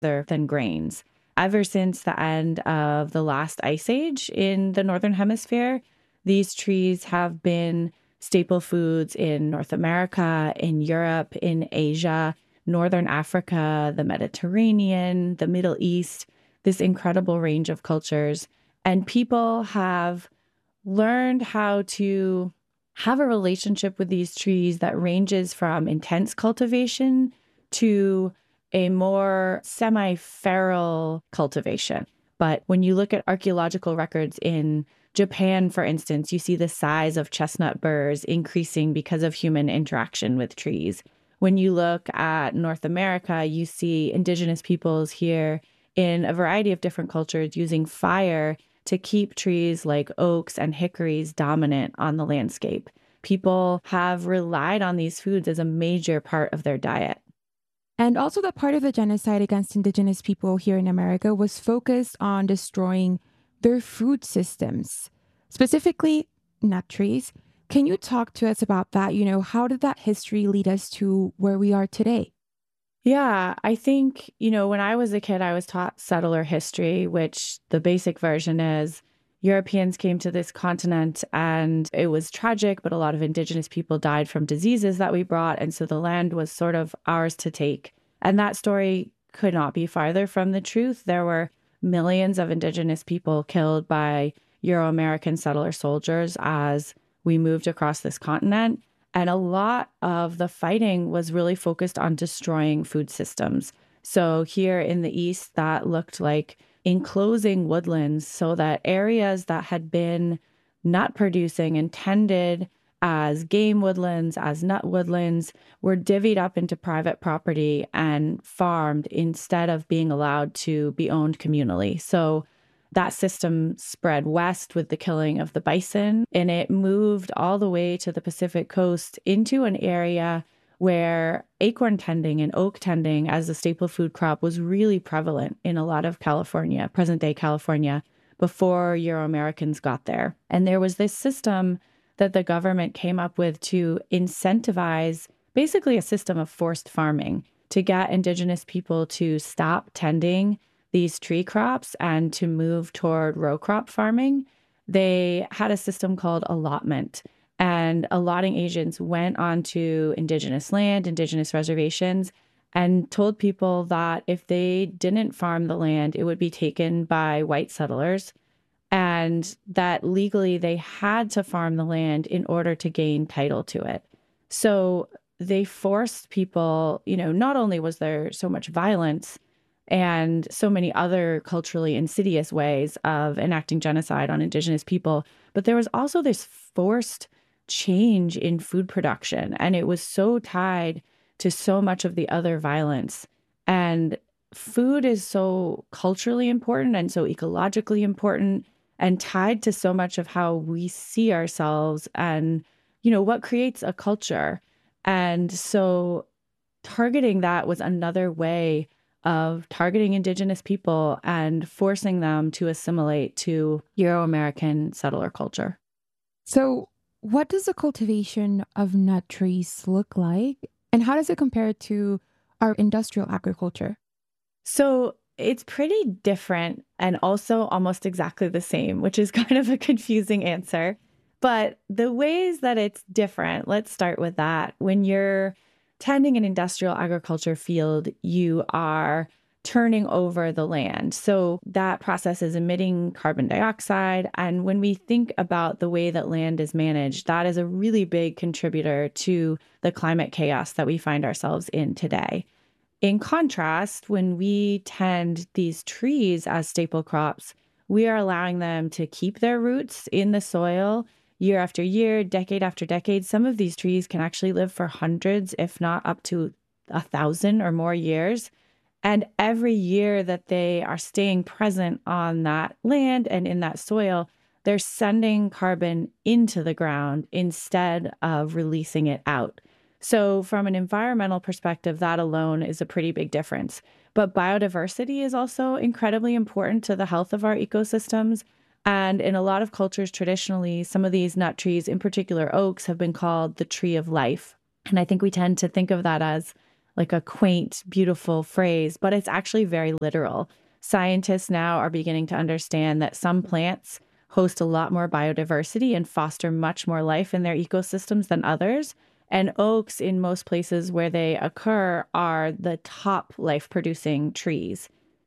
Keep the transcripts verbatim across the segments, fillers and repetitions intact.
rather than grains. Ever since the end of the last ice age in the Northern Hemisphere, these trees have been staple foods in North America, in Europe, in Asia, Northern Africa, the Mediterranean, the Middle East, this incredible range of cultures. And people have learned how to have a relationship with these trees that ranges from intense cultivation to a more semi-feral cultivation. But when you look at archaeological records in Japan, for instance, you see the size of chestnut burrs increasing because of human interaction with trees. When you look at North America, you see indigenous peoples here in a variety of different cultures using fire to keep trees like oaks and hickories dominant on the landscape. People have relied on these foods as a major part of their diet. And also, the part of the genocide against indigenous people here in America was focused on destroying their food systems, specifically nut trees. Can you talk to us about that? You know, how did that history lead us to where we are today? Yeah, I think, you know, when I was a kid, I was taught settler history, which the basic version is Europeans came to this continent and it was tragic, but a lot of indigenous people died from diseases that we brought. And so the land was sort of ours to take. And that story could not be farther from the truth. There were millions of indigenous people killed by Euro-American settler soldiers as we moved across this continent. And a lot of the fighting was really focused on destroying food systems. So here in the East, that looked like enclosing woodlands so that areas that had been nut producing and tended as game woodlands, as nut woodlands, were divvied up into private property and farmed instead of being allowed to be owned communally. So that system spread west with the killing of the bison, and it moved all the way to the Pacific coast into an area where acorn tending and oak tending as a staple food crop was really prevalent in a lot of California, present-day California, before Euro-Americans got there. And there was this system that the government came up with to incentivize basically a system of forced farming to get indigenous people to stop tending these tree crops and to move toward row crop farming. They had a system called allotment. And allotting agents went onto indigenous land, indigenous reservations, and told people that if they didn't farm the land, it would be taken by white settlers, and that legally they had to farm the land in order to gain title to it. So they forced people, you know, not only was there so much violence and so many other culturally insidious ways of enacting genocide on indigenous people, but there was also this forced change in food production. And it was so tied to so much of the other violence. And food is so culturally important and so ecologically important and tied to so much of how we see ourselves and, you know, what creates a culture. And so targeting that was another way of targeting indigenous people and forcing them to assimilate to Euro-American settler culture. So what does the cultivation of nut trees look like? And how does it compare to our industrial agriculture? So it's pretty different and also almost exactly the same, which is kind of a confusing answer. But the ways that it's different, let's start with that. When you're tending an industrial agriculture field, you are turning over the land. So that process is emitting carbon dioxide. And when we think about the way that land is managed, that is a really big contributor to the climate chaos that we find ourselves in today. In contrast, when we tend these trees as staple crops, we are allowing them to keep their roots in the soil year after year, decade after decade. Some of these trees can actually live for hundreds, if not up to a thousand or more years. And every year that they are staying present on that land and in that soil, they're sending carbon into the ground instead of releasing it out. So from an environmental perspective, that alone is a pretty big difference. But biodiversity is also incredibly important to the health of our ecosystems. And in a lot of cultures, traditionally, some of these nut trees, in particular oaks, have been called the tree of life. And I think we tend to think of that as like a quaint, beautiful phrase, but it's actually very literal. Scientists now are beginning to understand that some plants host a lot more biodiversity and foster much more life in their ecosystems than others. And oaks, in most places where they occur, are the top life producing trees.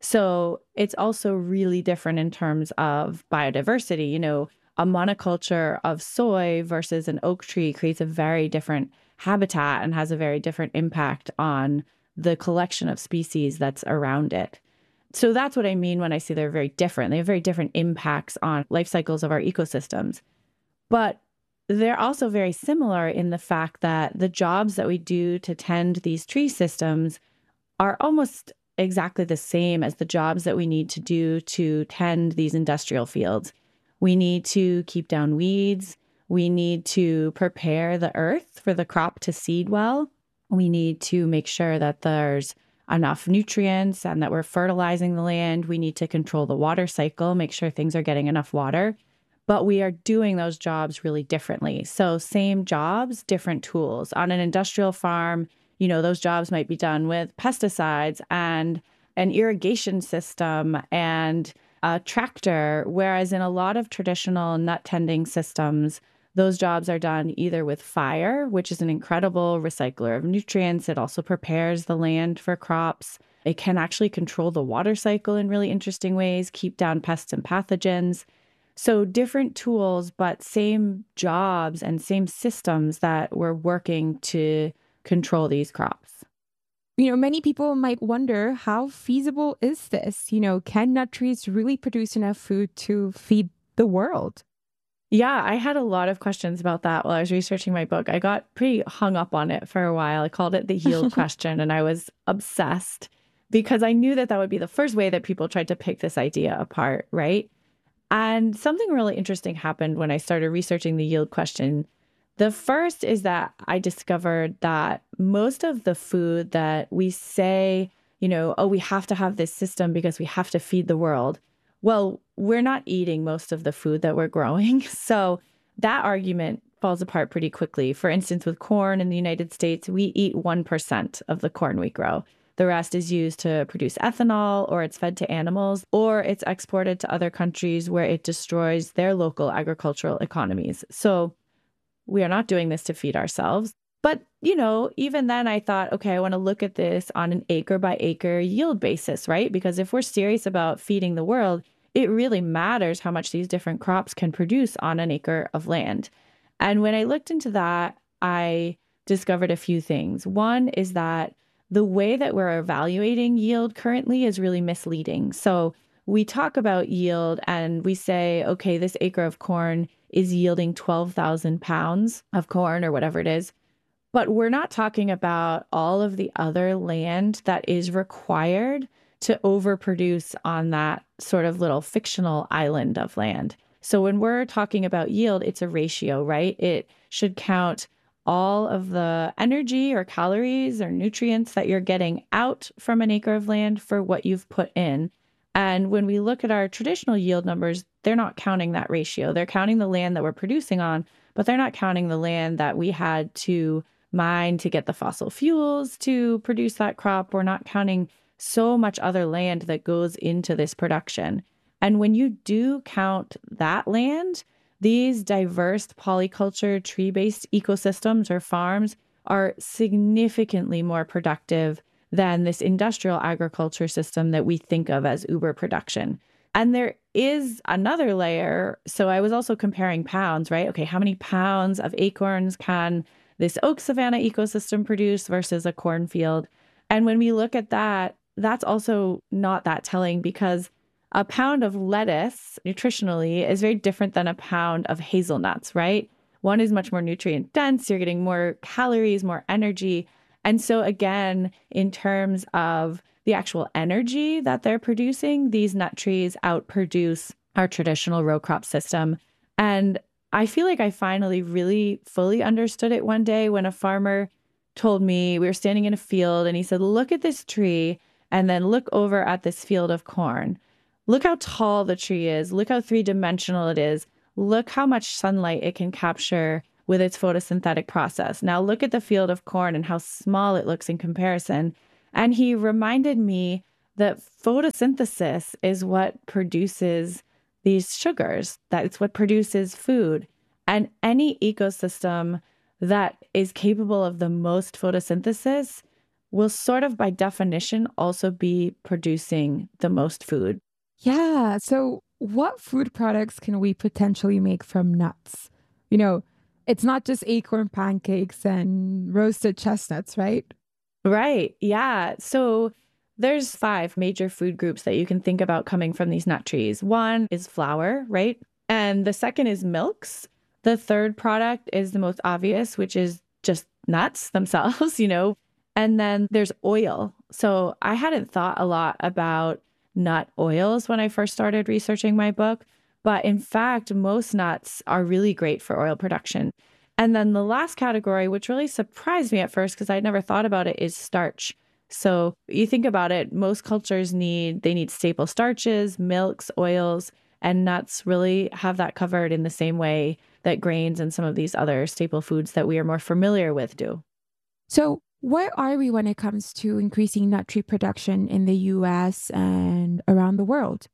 So it's also really different in terms of biodiversity. You know, a monoculture of soy versus an oak tree creates a very different habitat and has a very different impact on the collection of species that's around it. So that's what I mean when I say they're very different. They have very different impacts on life cycles of our ecosystems. But they're also very similar in the fact that the jobs that we do to tend these tree systems are almost exactly the same as the jobs that we need to do to tend these industrial fields. We need to keep down weeds. We need to prepare the earth for the crop to seed well. We need to make sure that there's enough nutrients and that we're fertilizing the land. We need to control the water cycle, make sure things are getting enough water. But we are doing those jobs really differently. So same jobs, different tools. On an industrial farm, you know, those jobs might be done with pesticides and an irrigation system and a tractor, whereas in a lot of traditional nut tending systems, those jobs are done either with fire, which is an incredible recycler of nutrients. It also prepares the land for crops. It can actually control the water cycle in really interesting ways, keep down pests and pathogens. So different tools, but same jobs and same systems that we're working to control these crops. You know, many people might wonder, how feasible is this? You know, can nut trees really produce enough food to feed the world? Yeah, I had a lot of questions about that while I was researching my book. I got pretty hung up on it for a while. I called it the yield question, and I was obsessed because I knew that that would be the first way that people tried to pick this idea apart, right? And something really interesting happened when I started researching the yield question. The first is that I discovered that most of the food that we say, you know, oh, we have to have this system because we have to feed the world. Well, we're not eating most of the food that we're growing. So that argument falls apart pretty quickly. For instance, with corn in the United States, we eat one percent of the corn we grow. The rest is used to produce ethanol, or it's fed to animals, or it's exported to other countries where it destroys their local agricultural economies. So we are not doing this to feed ourselves. But, you know, even then I thought, okay, I want to look at this on an acre by acre yield basis, right? Because if we're serious about feeding the world, it really matters how much these different crops can produce on an acre of land. And when I looked into that, I discovered a few things. One is that the way that we're evaluating yield currently is really misleading. So we talk about yield and we say, okay, this acre of corn is yielding twelve thousand pounds of corn or whatever it is. But we're not talking about all of the other land that is required to overproduce on that sort of little fictional island of land. So when we're talking about yield, it's a ratio, right? It should count all of the energy or calories or nutrients that you're getting out from an acre of land for what you've put in. And when we look at our traditional yield numbers, they're not counting that ratio. They're counting the land that we're producing on, but they're not counting the land that we had to mine to get the fossil fuels to produce that crop. We're not counting so much other land that goes into this production. And when you do count that land, these diverse polyculture tree-based ecosystems or farms are significantly more productive than this industrial agriculture system that we think of as uber production. And there is another layer. So I was also comparing pounds, right? Okay, how many pounds of acorns can this oak savanna ecosystem produce versus a cornfield? And when we look at that, that's also not that telling because a pound of lettuce nutritionally is very different than a pound of hazelnuts, right? One is much more nutrient dense. You're getting more calories, more energy. And so again, in terms of the actual energy that they're producing, these nut trees outproduce our traditional row crop system. And I feel like I finally really fully understood it one day when a farmer told me, we were standing in a field and he said, look at this tree and then look over at this field of corn. Look how tall the tree is. Look how three-dimensional it is. Look how much sunlight it can capture with its photosynthetic process. Now look at the field of corn and how small it looks in comparison. And he reminded me that photosynthesis is what produces these sugars, that it's what produces food. And any ecosystem that is capable of the most photosynthesis will sort of by definition also be producing the most food. Yeah. So, what food products can we potentially make from nuts? You know, it's not just acorn pancakes and roasted chestnuts, right? Right. Yeah. So there's five major food groups that you can think about coming from these nut trees. One is flour, right? And the second is milks. The third product is the most obvious, which is just nuts themselves, you know. And then there's oil. So I hadn't thought a lot about nut oils when I first started researching my book. But in fact, most nuts are really great for oil production. And then the last category, which really surprised me at first because I'd never thought about it, is starch. So you think about it, most cultures need, they need staple starches, milks, oils, and nuts really have that covered in the same way that grains and some of these other staple foods that we are more familiar with do. So, where are we when it comes to increasing nut tree production in the U S and around the world?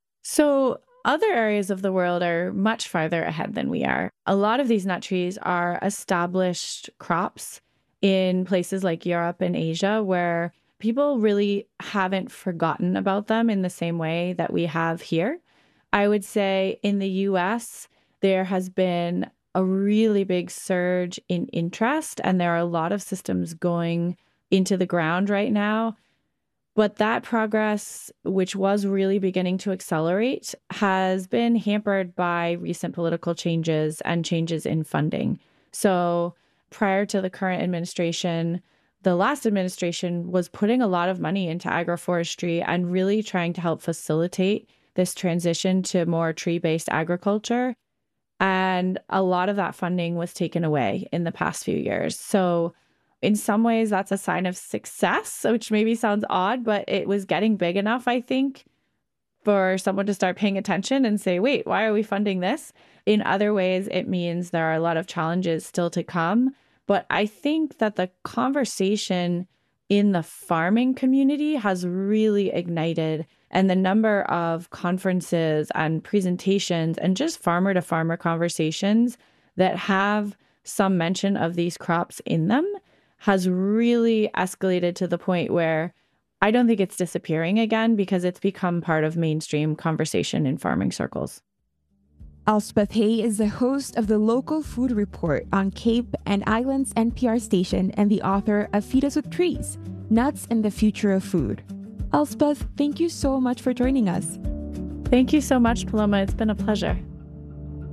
So other areas of the world are much farther ahead than we are. A lot of these nut trees are established crops in places like Europe and Asia where people really haven't forgotten about them in the same way that we have here. I would say in the U S, there has been a really big surge in interest, and there are a lot of systems going into the ground right now. But that progress, which was really beginning to accelerate, has been hampered by recent political changes and changes in funding. So prior to the current administration, the last administration was putting a lot of money into agroforestry and really trying to help facilitate this transition to more tree-based agriculture. And a lot of that funding was taken away in the past few years. So in some ways, that's a sign of success, which maybe sounds odd, but it was getting big enough, I think, for someone to start paying attention and say, wait, why are we funding this? In other ways, it means there are a lot of challenges still to come. But I think that the conversation in the farming community has really ignited, and the number of conferences and presentations and just farmer to farmer conversations that have some mention of these crops in them has really escalated to the point where I don't think it's disappearing again because it's become part of mainstream conversation in farming circles. Elspeth Hay is the host of the Local Food Report on Cape and Islands N P R station and the author of Feed Us with Trees, Nuts and the Future of Food. Elspeth, thank you so much for joining us. Thank you so much, Paloma. It's been a pleasure.